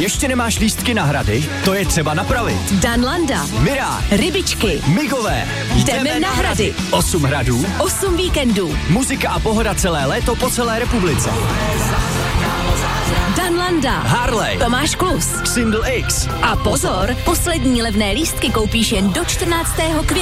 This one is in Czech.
Ještě nemáš lístky na Hrady? To je třeba napravit. Dan Landa, Mirák, Rybičky, Migové. Jdeme na Hrady. 8 hradů, 8 víkendů. muzika a pohoda celé léto po celé republice. Dan Landa, Harley, Tomáš Klus Single X. a pozor, poslední levné lístky koupíš jen do 14. května.